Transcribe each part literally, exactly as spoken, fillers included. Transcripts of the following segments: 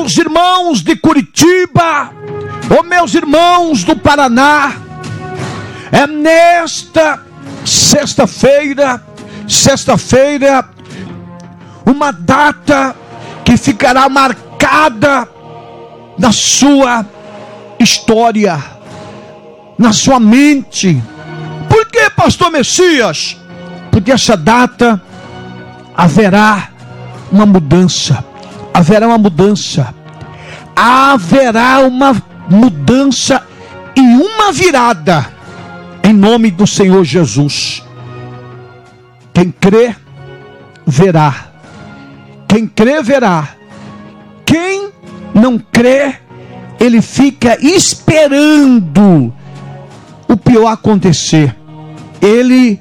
meus irmãos de Curitiba, ô meus irmãos do Paraná, é nesta sexta-feira, sexta-feira, uma data que ficará marcada na sua história, na sua mente. Por que, pastor Messias? Porque essa data haverá uma mudança, haverá uma mudança, haverá uma mudança e uma virada, em nome do Senhor Jesus. Quem crê, verá. Quem crê, verá. Quem não crê, ele fica esperando o pior acontecer. Ele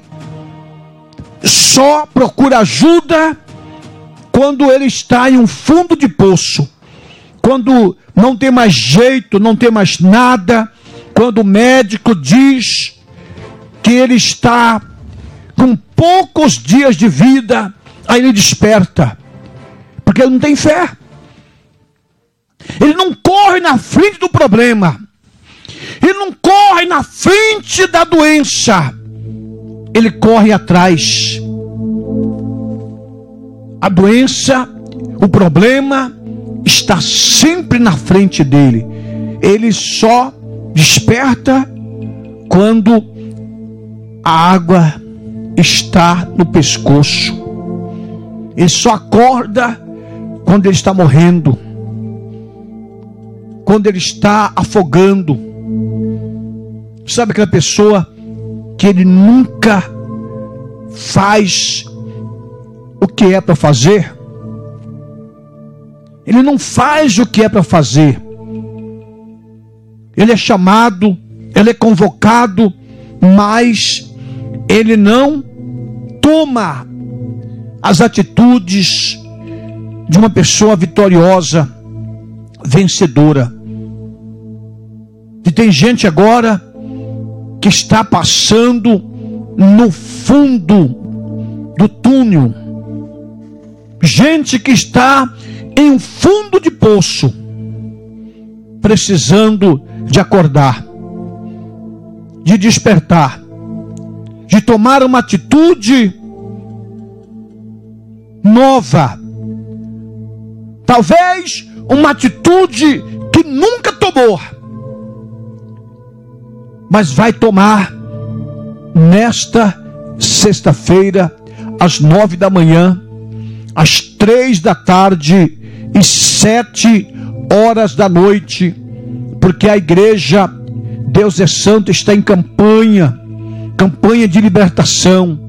só procura ajuda quando ele está em um fundo de poço, quando não tem mais jeito, não tem mais nada, quando o médico diz que ele está com poucos dias de vida, aí ele desperta, porque ele não tem fé. Ele não corre na frente do problema, ele não corre na frente da doença, ele corre atrás. A doença, o problema está sempre na frente dele. Ele só desperta quando a água está no pescoço. Ele só acorda quando ele está morrendo, quando ele está afogando. Sabe aquela pessoa que ele nunca faz o que é para fazer? Ele não faz o que é para fazer. Ele é chamado, ele é convocado, mas ele não toma as atitudes de uma pessoa vitoriosa, vencedora. E tem gente agora que está passando no fundo do túnel, gente que está em um fundo de poço, precisando de acordar, de despertar, de tomar uma atitude nova, talvez uma atitude que nunca tomou, mas vai tomar nesta sexta-feira, às nove da manhã, às três da tarde e sete horas da noite, porque a igreja Deus é Santo está em campanha, campanha de libertação,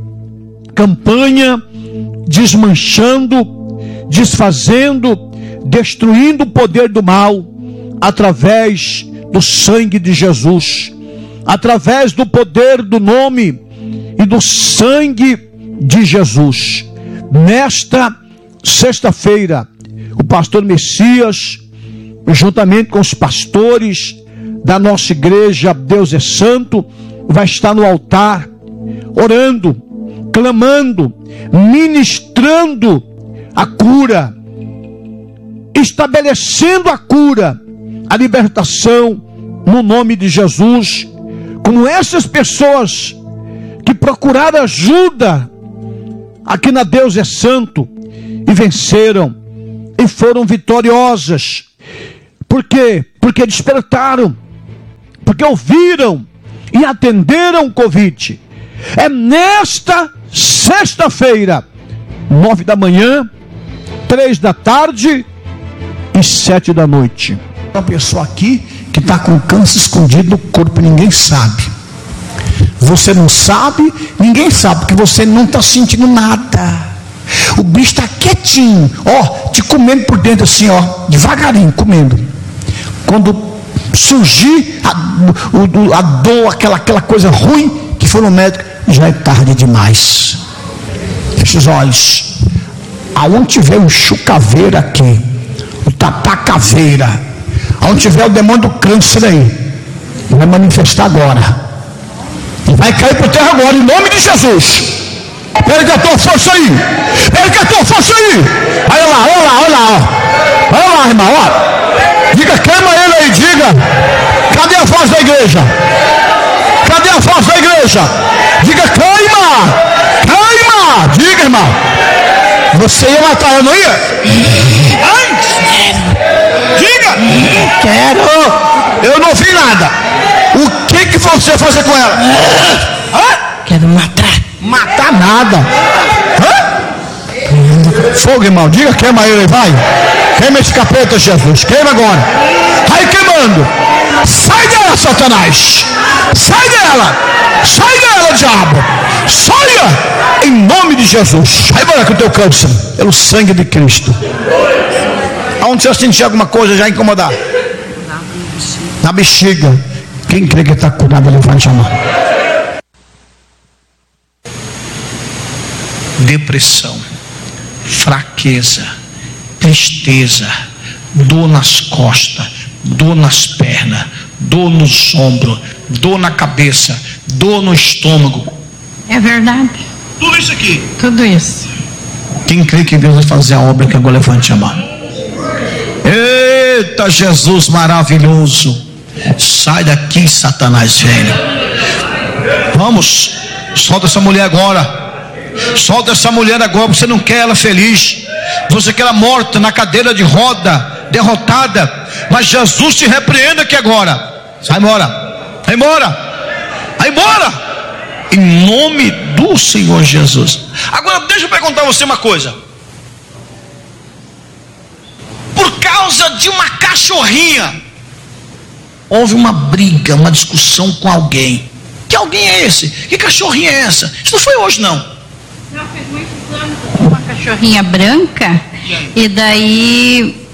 campanha desmanchando, desfazendo, destruindo o poder do mal, através do sangue de Jesus, através do poder do nome e do sangue de Jesus. Nesta sexta-feira, o pastor Messias, juntamente com os pastores da nossa igreja Deus é Santo, vai estar no altar, orando, clamando, ministrando a cura, estabelecendo a cura, a libertação, no nome de Jesus. Como essas pessoas que procuraram ajuda aqui na Deus é Santo e venceram e foram vitoriosas. Por quê? Porque despertaram, porque ouviram e atenderam o convite. É nesta sexta-feira, nove da manhã, três da tarde e sete da noite. Uma pessoa aqui que está com câncer escondido no corpo, ninguém sabe. Você não sabe, ninguém sabe, porque você não está sentindo nada. O bicho está quietinho, ó, te comendo por dentro assim, ó, devagarinho, comendo. Quando surgir a, a dor, aquela, aquela coisa ruim, que for no médico, já é tarde demais. Feche os olhos. Aonde tiver um chucaveira aqui, o tapacaveira, aonde tiver o demônio do câncer aí, vai manifestar agora. E vai cair por terra agora, em nome de Jesus. Pega a tua força aí. Pega a tua força aí. Olha lá, olha lá, olha lá. Olha lá, irmão, ó. voz da igreja? Cadê a voz da igreja? Diga, queima! Queima! Diga, irmão. Você ia matar, eu não ia? Ai, diga! Quero! Eu não vi nada. O que que você ia fazer com ela? Hã? Quero matar. Matar nada. Hã? Fogo, irmão. Diga, queima ele, vai. Queima esse capeta, Jesus. Queima agora. Vai queimando. Sai dela, Satanás. Sai dela. Sai dela, diabo. Saia. Em nome de Jesus. Vai embora com o teu câncer. Pelo sangue de Cristo. Aonde você sentir alguma coisa já incomodar? Na bexiga. Quem crê que está curado, levante a mão. Depressão, fraqueza, tristeza, dor nas costas, dor nas pernas, dor nos ombros, dor na cabeça, dor no estômago. É verdade. Tudo isso aqui. Tudo isso. Quem crê que Deus vai fazer a obra, que agora levante a mão. Eita, Jesus maravilhoso. Sai daqui, Satanás velho. Vamos, solta essa mulher agora. Solta essa mulher agora. Você não quer ela feliz, você quer ela morta na cadeira de roda, derrotada. Mas Jesus te repreenda aqui agora. Sai embora, vai embora, vai embora, em nome do Senhor Jesus. Agora deixa eu perguntar a você uma coisa. Por causa de uma cachorrinha, houve uma briga, uma discussão com alguém. Que alguém é esse? Que cachorrinha é essa? Isso não foi hoje, não. Não, fez muitos anos. Uma cachorrinha branca. E daí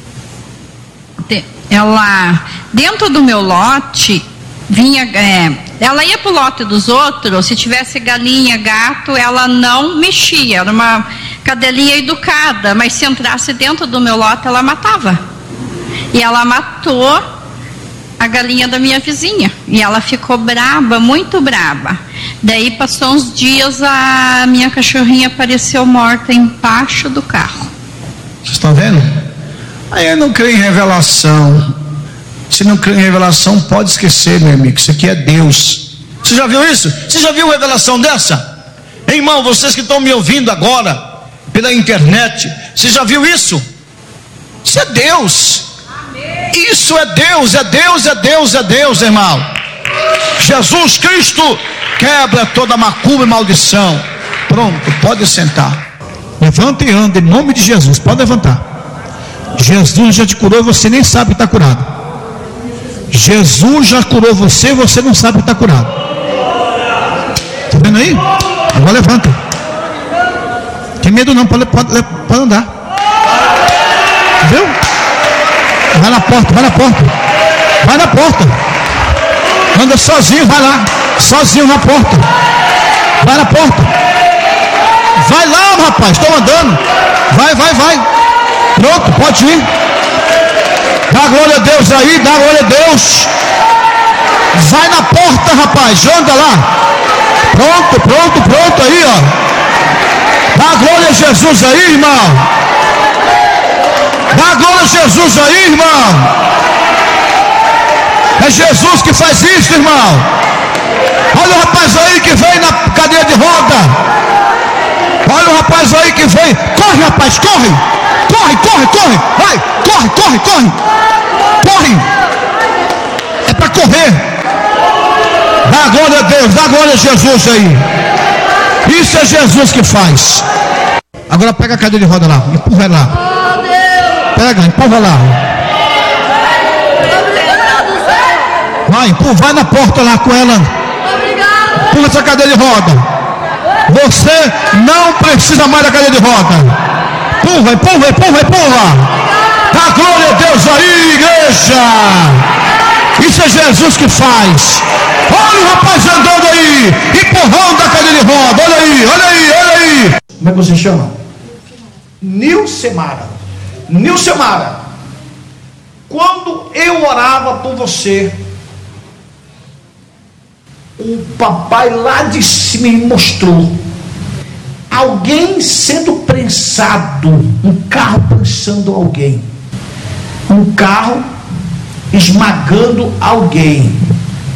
ela, dentro do meu lote, vinha, é, ela ia pro lote dos outros. Se tivesse galinha, gato, ela não mexia. Era uma cadelinha educada, mas se entrasse dentro do meu lote, ela matava. E ela matou a galinha da minha vizinha, e ela ficou braba, muito braba. Daí passou uns dias, a minha cachorrinha apareceu morta embaixo do carro. Vocês estão vendo? Aí eu não creio em revelação. Se não crê em revelação, pode esquecer, meu amigo, isso aqui é Deus. Você já viu isso? Você já viu revelação dessa? Irmão, vocês que estão me ouvindo agora pela internet, você já viu isso? Isso é Deus. Isso é Deus, é Deus, é Deus, é Deus, irmão. Jesus Cristo quebra toda macumba e maldição. Pronto, pode sentar. Levanta e anda em nome de Jesus. Pode levantar. Jesus já te curou e você nem sabe que está curado. Jesus já curou você e você não sabe que está curado. Está vendo aí? Agora levanta. Tem medo não, pode, pode, pode andar. Viu? Vai na porta, vai na porta. Vai na porta. Anda sozinho, vai lá. Sozinho na porta. Vai na porta. Vai lá, rapaz, estou andando. Vai, vai, vai. Pronto, pode ir. Dá glória a Deus aí, dá glória a Deus. Vai na porta, rapaz, anda lá. Pronto, pronto, pronto aí, ó. Dá glória a Jesus aí, irmão. Dá glória a Jesus aí, irmão. É Jesus que faz isso, irmão. Olha o rapaz aí que vem na cadeira de roda. Olha o rapaz aí que vem. Corre, rapaz, corre. Corre, corre, corre. Vai, corre, corre, corre. Corre. É para correr. Dá glória a Deus, dá glória a Jesus aí. Isso é Jesus que faz. Agora pega a cadeira de roda lá, empurra lá. Pega, empurra lá. Vai, empurra, vai na porta lá com ela. Empurra essa cadeira de roda. Você não precisa mais da cadeira de roda. Empurra, empurra, empurra, empurra. Dá glória a Deus aí, igreja. Isso é Jesus que faz. Olha o rapaz andando aí, empurrando a cadeira de roda. Olha aí, olha aí, olha aí. Como é que você chama? Nilcemara. Nilcemara, quando eu orava por você, o papai lá de cima me mostrou alguém sendo prensado, um carro prensando alguém, um carro esmagando alguém.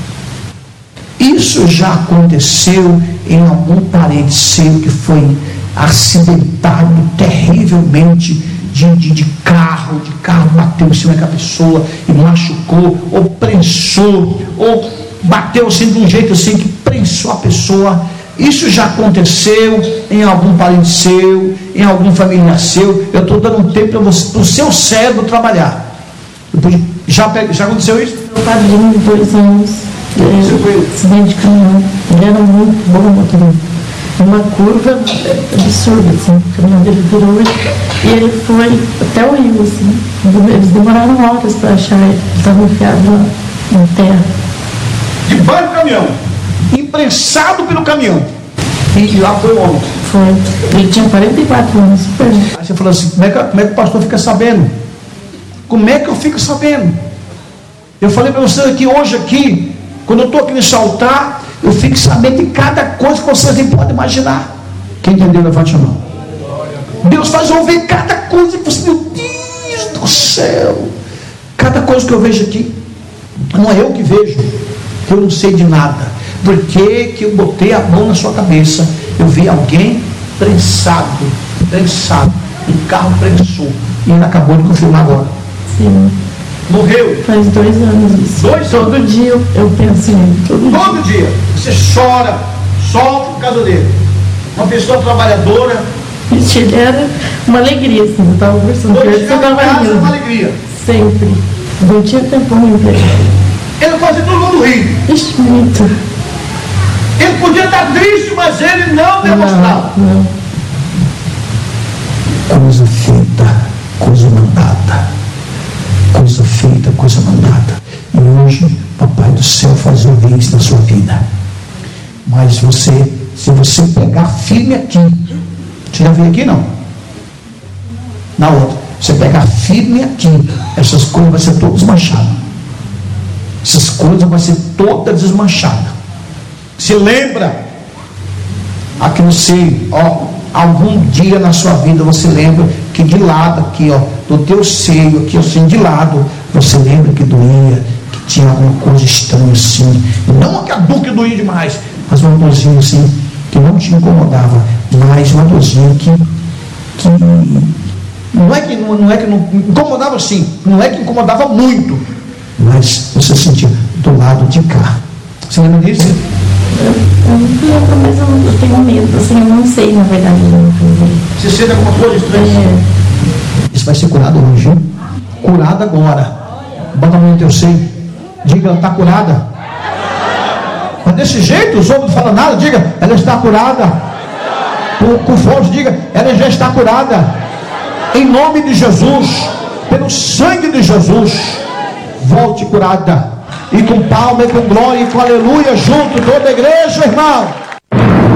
Isso já aconteceu em algum parente seu que foi acidentado terrivelmente de, de, de carro, de carro bateu em cima da pessoa e machucou, ou prensou, ou bateu assim de um jeito assim que prensou a pessoa. Isso já aconteceu em algum parente seu, em algum familiar seu. Eu estou dando um tempo para o seu cérebro trabalhar. Já, já aconteceu isso? Meu padrinho de dois anos, é, acidente de caminhão. Ele era muito bom motorista. Uma curva absurda, assim, o caminhão dele virou e ele foi até o rio, assim. Eles demoraram horas para achar ele, ele estava enfiado na, na terra. Debaixo do caminhão, imprensado pelo caminhão. E lá foi o homem. Foi. Ele tinha quarenta e quatro anos. Super. Aí você falou assim, como é, que, como é que o pastor fica sabendo? Como é que eu fico sabendo? Eu falei para vocês aqui hoje, aqui, quando eu estou aqui nesse altar, eu fico sabendo de cada coisa que vocês nem podem imaginar. Quem entendeu, levante a mão. Deus faz eu ver cada coisa que você, meu Deus do céu, cada coisa que eu vejo aqui, não é eu que vejo, eu não sei de nada. Por que que eu botei a mão na sua cabeça? Eu vi alguém prensado, prensado, um carro prensou, e ele acabou de confirmar agora. Sim. Morreu. Faz dois anos isso. Dois todo anos. dia eu, eu penso nele. Todo, Todo dia. dia. Você chora, sofre por causa dele. Uma pessoa trabalhadora. Isso, ele era uma alegria, assim. Eu estava conversando com ele, você estava rindo. Uma alegria. Sempre. Não tinha tempo ruim para ele. Ele fazia todo mundo rir. Ixi, muito. Ele podia estar triste, mas ele não demonstrava. Não, não. Coisa feita, coisa mandada. Coisa feita, coisa mandada. E hoje, Papai do Céu faz ouvir isso na sua vida. Mas você, se você pegar firme aqui, você já veio aqui não? Na outra, você pegar firme aqui, essas coisas vão ser todas desmanchadas. Essas coisas vão ser todas desmanchadas. Se lembra, aqui não sei, ó, algum dia na sua vida você lembra que de lado aqui, ó, do teu seio aqui, assim, de lado, você lembra que doía, que tinha alguma coisa estranha assim, não aquela dor que doía demais, mas uma dorzinha assim, que não te incomodava, mas uma dorzinha que, que não é que não, não é que não incomodava assim, não é que incomodava muito, mas você sentia do lado de cá. Você lembra disso? Eu, eu não lembro, mas eu, eu tenho medo, assim, eu não sei, na verdade. Você sente alguma coisa estranha? É. Isso vai ser curado hoje, hein? Curada agora. Bota a mão no teu seio. Diga, ela está curada. Mas desse jeito, os outros não falam nada. Diga, ela está curada. Com, com força, diga, ela já está curada. Em nome de Jesus, pelo sangue de Jesus, volte curada. E com palma, e com glória, e com aleluia, junto, toda a igreja, irmão.